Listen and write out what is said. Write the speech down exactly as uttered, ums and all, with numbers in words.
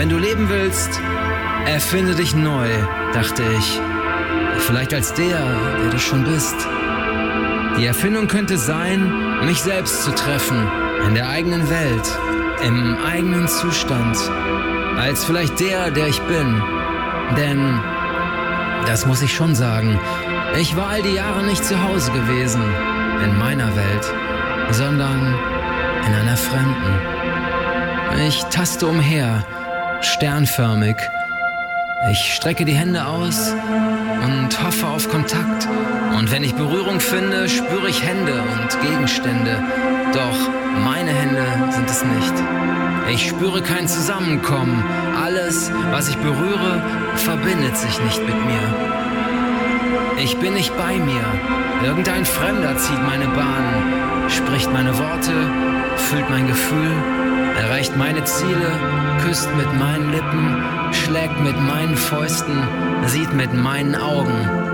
Wenn du leben willst, erfinde dich neu, dachte ich. Vielleicht als der, der du schon bist. Die Erfindung könnte sein, mich selbst zu treffen, in der eigenen Welt, im eigenen Zustand, als vielleicht der, der ich bin. Denn, das muss ich schon sagen, ich war all die Jahre nicht zu Hause gewesen, in meiner Welt, sondern in einer fremden. Ich taste umher, sternförmig. Ich strecke die Hände aus und hoffe auf Kontakt. Und wenn ich Berührung finde, spüre ich Hände und Gegenstände. Doch meine Hände sind es nicht. Ich spüre kein Zusammenkommen. Alles, was ich berühre, verbindet sich nicht mit mir. Ich bin nicht bei mir. Irgendein Fremder zieht meine Bahn, spricht meine Worte, fühlt mein Gefühl, erreicht meine Ziele, küsst mit meinen Lippen, schlägt mit meinen Fäusten, sieht mit meinen Augen.